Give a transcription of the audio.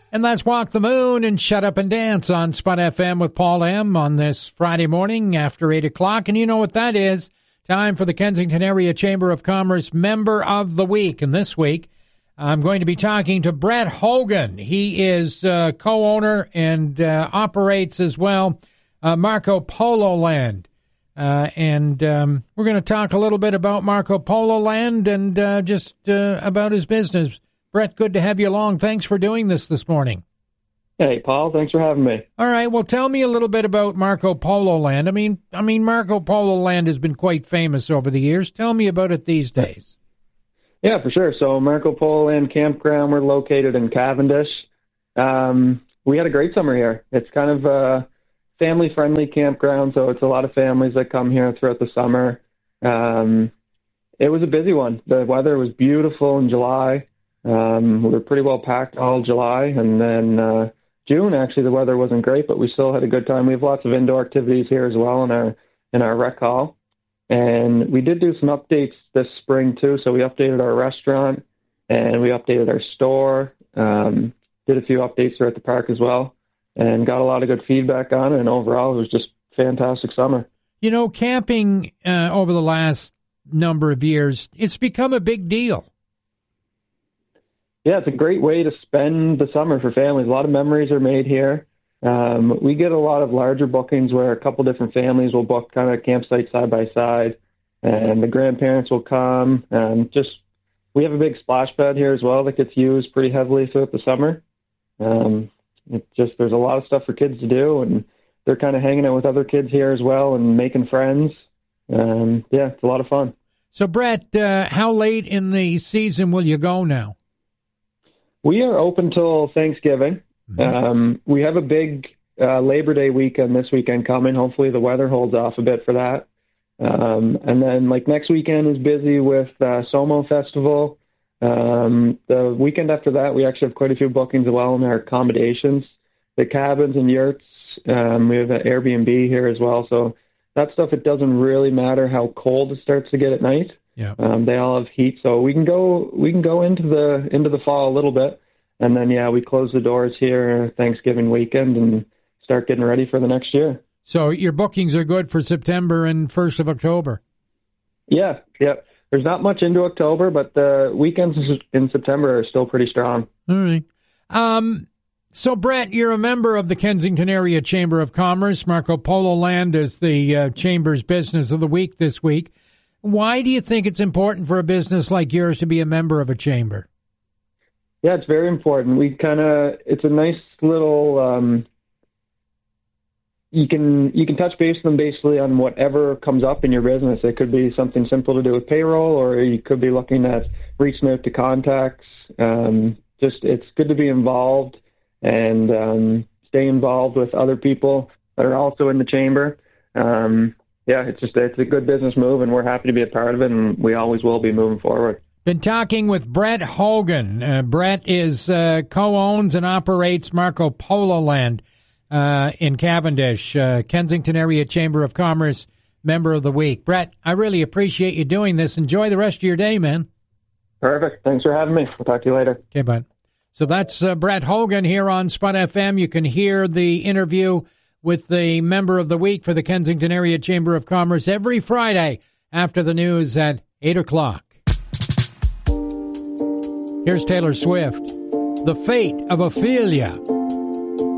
And let's walk the moon and shut up and dance on Spot FM with Paul M. on this Friday morning after 8 o'clock. And you know what that is. Time for the Kensington Area Chamber of Commerce Member of the Week. And this week, I'm going to be talking to Brett Hogan. He is co-owner and operates as well Marco Polo Land. And we're going to talk a little bit about Marco Polo Land and just about his business. Brett, good to have you along. Thanks for doing this morning. Hey, Paul. Thanks for having me. All right. Well, tell me a little bit about Marco Polo Land. I mean, Marco Polo Land has been quite famous over the years. Tell me about it these days. Yeah, for sure. So Marco Polo Land Campground, we're located in Cavendish. We had a great summer here. It's kind of a family-friendly campground, so it's a lot of families that come here throughout the summer. It was a busy one. The weather was beautiful in July. We were pretty well packed all July, and then June, actually, the weather wasn't great, but we still had a good time. We have lots of indoor activities here as well in our rec hall. And we did do some updates this spring, too. So we updated our restaurant, and we updated our store, did a few updates here at the park as well, and got a lot of good feedback on it. And overall, it was just a fantastic summer. You know, camping over the last number of years, it's become a big deal. Yeah, it's a great way to spend the summer for families. A lot of memories are made here. We get a lot of larger bookings where a couple different families will book kind of campsite side by side, and the grandparents will come. We have a big splash pad here as well that gets used pretty heavily throughout the summer. There's a lot of stuff for kids to do, and they're kind of hanging out with other kids here as well and making friends. It's a lot of fun. So, Brett, how late in the season will you go now? We are open till Thanksgiving. Mm-hmm. We have a big Labor Day weekend this weekend coming. Hopefully the weather holds off a bit for that. And then next weekend is busy with Somo Festival. The weekend after that, we actually have quite a few bookings as well in our accommodations, the cabins and yurts. We have an Airbnb here as well. So that stuff, it doesn't really matter how cold it starts to get at night. Yeah. They all have heat, so we can go into the fall a little bit, and then we close the doors here Thanksgiving weekend and start getting ready for the next year. So your bookings are good for September and 1st of October. Yeah. There's not much into October, but the weekends in September are still pretty strong. All right. So Brett, you're a member of the Kensington Area Chamber of Commerce. Marco Polo Land is the Chamber's Business of the Week this week. Why do you think it's important for a business like yours to be a member of a chamber? Yeah, it's very important. It's a nice little, you can touch base with them basically on whatever comes up in your business. It could be something simple to do with payroll, or you could be looking at reaching out to contacts. It's good to be involved and stay involved with other people that are also in the chamber. It's a good business move, and we're happy to be a part of it, and we always will be moving forward. Been talking with Brett Hogan. Brett co-owns and operates Marco Polo Land in Cavendish, Kensington Area Chamber of Commerce Member of the Week. Brett, I really appreciate you doing this. Enjoy the rest of your day, man. Perfect. Thanks for having me. We'll talk to you later. Okay, bud. So that's Brett Hogan here on Spot FM. You can hear the interview with the Member of the Week for the Kensington Area Chamber of Commerce every Friday after the news at 8 o'clock. Here's Taylor Swift, The Fate of Ophelia.